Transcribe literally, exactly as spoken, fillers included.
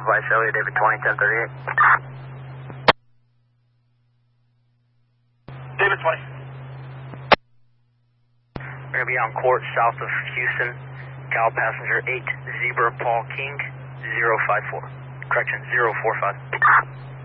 Vice Elliot, David twenty, ten thirty-eight. David twenty. We're going to be on court south of Houston. Cal passenger eight, Zebra Paul King, zero five four. Correction, zero four five.